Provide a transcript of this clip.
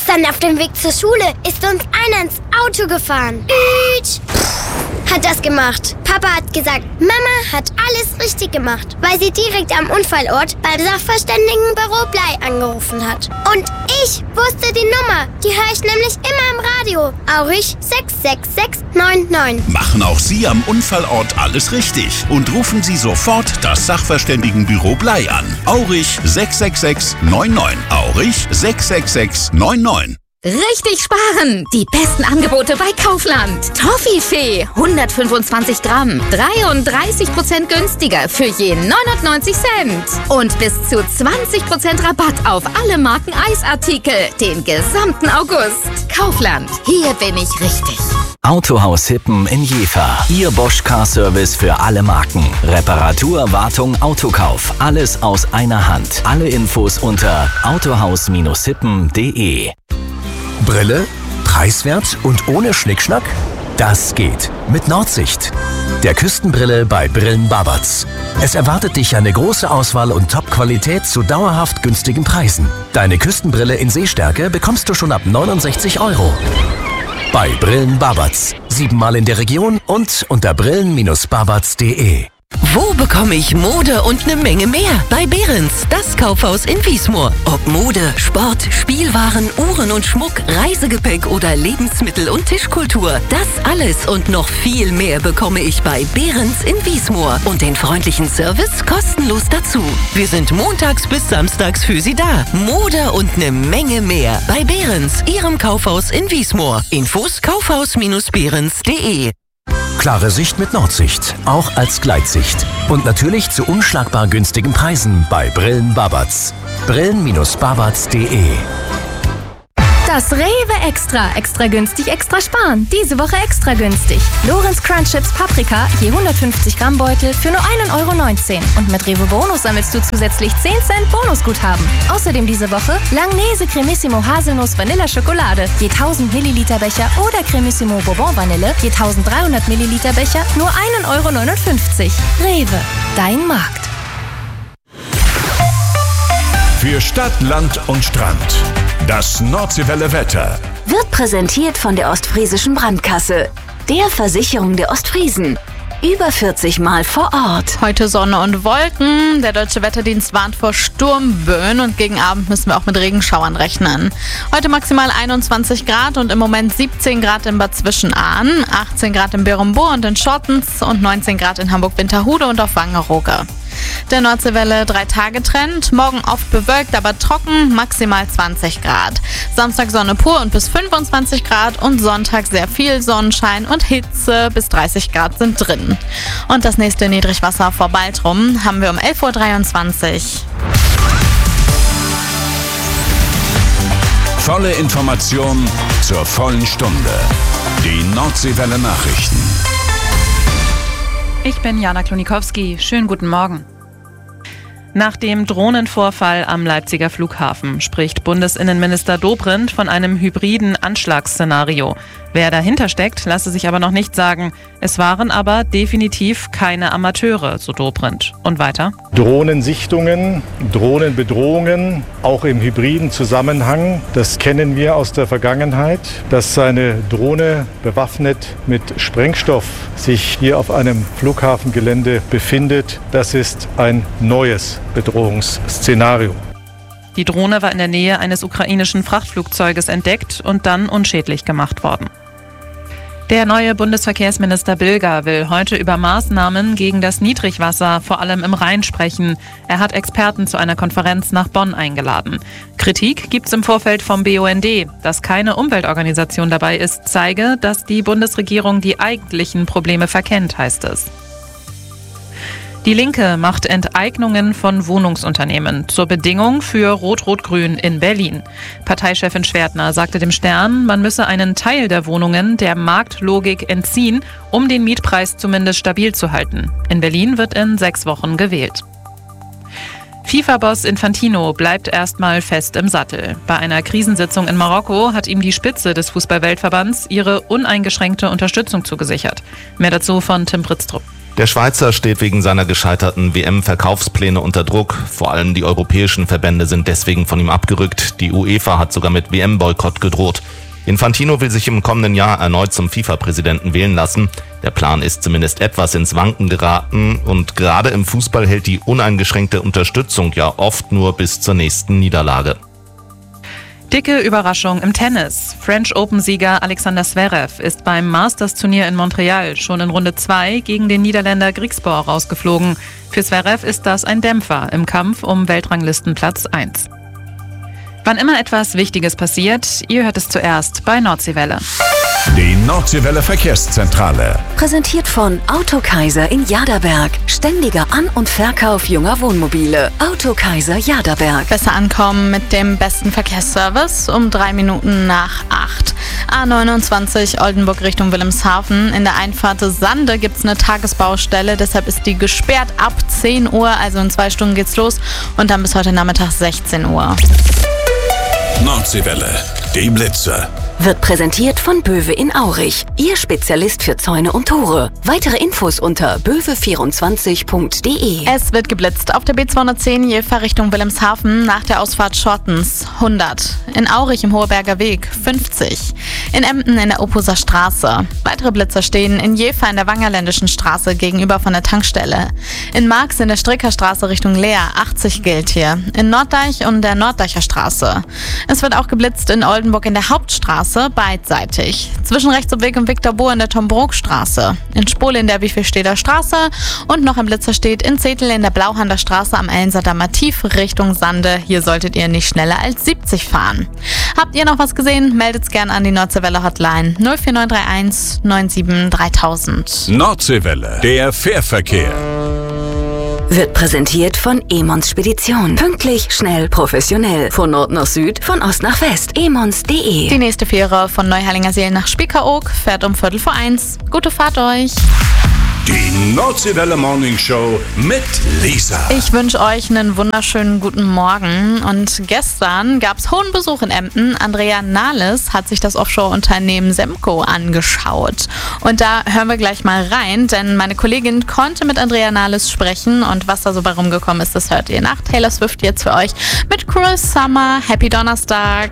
Gestern auf dem Weg zur Schule ist uns einer ins Auto gefahren. Hat das gemacht. Papa hat gesagt, Mama hat alles richtig gemacht, weil sie direkt am Unfallort beim Sachverständigenbüro Blei angerufen hat. Und ich wusste die Nummer. Die höre ich nämlich immer im Radio. Aurich 66699. Machen auch Sie am Unfallort alles richtig und rufen Sie sofort das Sachverständigenbüro Blei an. Aurich 66699. Aurich 66699. Richtig sparen! Die besten Angebote bei Kaufland. Toffifee, 125 Gramm, 33% günstiger für je 99 Cent. Und bis zu 20% Rabatt auf alle Marken Eisartikel den gesamten August. Kaufland, hier bin ich richtig. Autohaus Hippen in Jever. Ihr Bosch Car Service für alle Marken. Reparatur, Wartung, Autokauf. Alles aus einer Hand. Alle Infos unter autohaus-hippen.de. Brille, preiswert und ohne Schnickschnack? Das geht mit Nordsicht. Der Küstenbrille bei Brillen Babatz. Es erwartet dich eine große Auswahl und Top-Qualität zu dauerhaft günstigen Preisen. Deine Küstenbrille in Sehstärke bekommst du schon ab 69 €. Bei Brillen Babatz. 7-mal in der Region und unter brillen-babatz.de. Wo bekomme ich Mode und eine Menge mehr? Bei Behrens, das Kaufhaus in Wiesmoor. Ob Mode, Sport, Spielwaren, Uhren und Schmuck, Reisegepäck oder Lebensmittel und Tischkultur. Das alles und noch viel mehr bekomme ich bei Behrens in Wiesmoor. Und den freundlichen Service kostenlos dazu. Wir sind montags bis samstags für Sie da. Mode und eine Menge mehr. Bei Behrens, Ihrem Kaufhaus in Wiesmoor. Infos kaufhaus-behrens.de. Klare Sicht mit Nordsicht, auch als Gleitsicht. Und natürlich zu unschlagbar günstigen Preisen bei Brillen Babatz. Brillen-babatz.de. Das Rewe Extra. Extra günstig, extra sparen. Diese Woche extra günstig. Lorenz Crunch Chips Paprika, je 150 Gramm Beutel für nur 1,19 €. Und mit Rewe Bonus sammelst du zusätzlich 10 Cent Bonusguthaben. Außerdem diese Woche Langnese Cremissimo Haselnuss Vanilla Schokolade, je 1000 Milliliter Becher oder Cremissimo Bourbon Vanille, je 1300 Milliliter Becher, nur 1,59 €. Rewe, dein Markt. Für Stadt, Land und Strand. Das Nordseewelle Wetter. Wird präsentiert von der Ostfriesischen Brandkasse, der Versicherung der Ostfriesen. Über 40 Mal vor Ort. Heute Sonne und Wolken. Der Deutsche Wetterdienst warnt vor Sturmböen und gegen Abend müssen wir auch mit Regenschauern rechnen. Heute maximal 21 Grad und im Moment 17 Grad in Bad Zwischenahn, 18 Grad in Beerenburg und in Schottens und 19 Grad in Hamburg-Winterhude und auf Wangerooge. Der Nordseewelle 3-Tage-Trend. Morgen oft bewölkt, aber trocken, maximal 20 Grad. Samstag Sonne pur und bis 25 Grad und Sonntag sehr viel Sonnenschein und Hitze, bis 30 Grad sind drin. Und das nächste Niedrigwasser vor Baltrum haben wir um 11:23 Uhr. Volle Information zur vollen Stunde. Die Nordseewelle Nachrichten. Ich bin Jana Klonikowski. Schönen guten Morgen. Nach dem Drohnenvorfall am Leipziger Flughafen spricht Bundesinnenminister Dobrindt von einem hybriden Anschlagsszenario. Wer dahinter steckt, lasse sich aber noch nicht sagen. Es waren aber definitiv keine Amateure, so Dobrindt. Und weiter? Drohnensichtungen, Drohnenbedrohungen, auch im hybriden Zusammenhang, das kennen wir aus der Vergangenheit. Dass eine Drohne bewaffnet mit Sprengstoff sich hier auf einem Flughafengelände befindet, das ist ein neues Bedrohungsszenario. Die Drohne war in der Nähe eines ukrainischen Frachtflugzeuges entdeckt und dann unschädlich gemacht worden. Der neue Bundesverkehrsminister Bilger will heute über Maßnahmen gegen das Niedrigwasser, vor allem im Rhein, sprechen. Er hat Experten zu einer Konferenz nach Bonn eingeladen. Kritik gibt's im Vorfeld vom BUND. Dass keine Umweltorganisation dabei ist, zeige, dass die Bundesregierung die eigentlichen Probleme verkennt, heißt es. Die Linke macht Enteignungen von Wohnungsunternehmen zur Bedingung für Rot-Rot-Grün in Berlin. Parteichefin Schwertner sagte dem Stern, man müsse einen Teil der Wohnungen der Marktlogik entziehen, um den Mietpreis zumindest stabil zu halten. In Berlin wird in 6 Wochen gewählt. FIFA-Boss Infantino bleibt erstmal fest im Sattel. Bei einer Krisensitzung in Marokko hat ihm die Spitze des Fußball-Weltverbands ihre uneingeschränkte Unterstützung zugesichert. Mehr dazu von Tim Britztrup. Der Schweizer steht wegen seiner gescheiterten WM-Verkaufspläne unter Druck. Vor allem die europäischen Verbände sind deswegen von ihm abgerückt. Die UEFA hat sogar mit WM-Boykott gedroht. Infantino will sich im kommenden Jahr erneut zum FIFA-Präsidenten wählen lassen. Der Plan ist zumindest etwas ins Wanken geraten und gerade im Fußball hält die uneingeschränkte Unterstützung ja oft nur bis zur nächsten Niederlage. Dicke Überraschung im Tennis. French Open-Sieger Alexander Zverev ist beim Masters-Turnier in Montreal schon in Runde 2 gegen den Niederländer Griekspoor rausgeflogen. Für Zverev ist das ein Dämpfer im Kampf um Weltranglistenplatz 1. Wann immer etwas Wichtiges passiert, ihr hört es zuerst bei Nordseewelle. Die Nordseewelle Verkehrszentrale. Präsentiert von Autokaiser in Jaderberg. Ständiger An- und Verkauf junger Wohnmobile. Autokaiser Jaderberg. Besser ankommen mit dem besten Verkehrsservice um 3 Minuten nach 8. A29 Oldenburg Richtung Wilhelmshaven. In der Einfahrt Sande gibt es eine Tagesbaustelle, deshalb ist die gesperrt ab 10 Uhr, also in 2 Stunden geht's los und dann bis heute Nachmittag 16 Uhr. Nordseewelle, die Blitze. Wird präsentiert von Böwe in Aurich. Ihr Spezialist für Zäune und Tore. Weitere Infos unter böwe24.de. Es wird geblitzt auf der B210 Jever Richtung Wilhelmshaven nach der Ausfahrt Schottens 100. In Aurich im Hoheberger Weg 50. In Emden in der Opuser Straße. Weitere Blitzer stehen in Jever in der Wangerländischen Straße gegenüber von der Tankstelle. In Marx in der Strickerstraße Richtung Leer 80 gilt hier. In Norddeich und der Norddeicher Straße. Es wird auch geblitzt in Oldenburg in der Hauptstraße beidseitig. Zwischen Rechtsumweg und Viktor Bohr in der Tombrook-Straße. In Spole in der Wiefelsteder Straße und noch im Blitzer steht in Zetel in der Blauhander Straße am Ellensamer Tief Richtung Sande. Hier solltet ihr nicht schneller als 70 fahren. Habt ihr noch was gesehen? Meldet's gern an die Nordseewelle Hotline 04931 97 3000. Nordseewelle, der Fährverkehr. Wird präsentiert von Emons Spedition. Pünktlich, schnell, professionell. Von Nord nach Süd, von Ost nach West. emons.de. Die nächste Fähre von Neuherlingerseel nach Spiekeroog fährt um 12:45. Gute Fahrt euch. Die Nordseewelle Morning Show mit Lisa. Ich wünsche euch einen wunderschönen guten Morgen. Und gestern gab es hohen Besuch in Emden. Andrea Nahles hat sich das Offshore-Unternehmen Semco angeschaut. Und da hören wir gleich mal rein, denn meine Kollegin konnte mit Andrea Nahles sprechen. Und was da so bei rumgekommen ist, das hört ihr nach Taylor Swift jetzt für euch mit Cruel Summer. Happy Donnerstag.